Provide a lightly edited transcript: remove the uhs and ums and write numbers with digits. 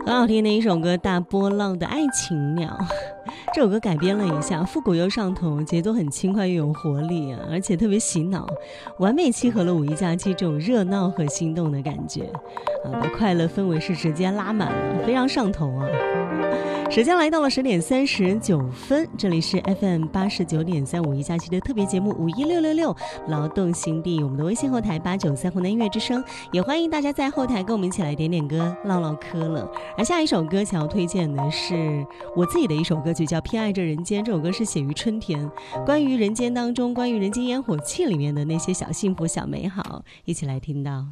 很好听的一首歌《大波浪的爱情鸟》。这首歌改编了一下，复古又上头，节奏很轻快又有活力而且特别洗脑，完美契合了五一假期这种热闹和心动的感觉把快乐氛围是直接拉满了，非常上头啊。时间来到了10点39分，这里是 FM 89.3五一假期的特别节目51666劳动新地，我们的微信后台893湖南音乐之声，也欢迎大家在后台跟我们一起来点点歌唠唠嗑了。而下一首歌想要推荐的是我自己的一首歌曲，叫《偏爱这人间》。这首歌是写于春天，关于人间当中，关于人间烟火气里面的那些小幸福小美好，一起来听到。